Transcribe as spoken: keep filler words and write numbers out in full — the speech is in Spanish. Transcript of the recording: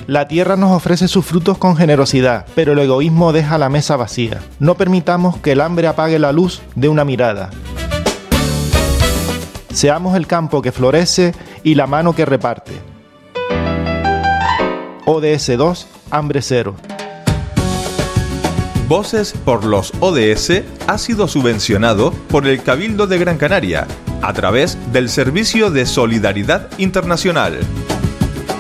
La tierra nos ofrece sus frutos con generosidad, pero el egoísmo deja la mesa vacía. No permitamos que el hambre apague la luz de una mirada. Seamos el campo que florece y la mano que reparte. O D S dos, hambre cero. Voces por los O D S ha sido subvencionado por el Cabildo de Gran Canaria a través del Servicio de Solidaridad Internacional.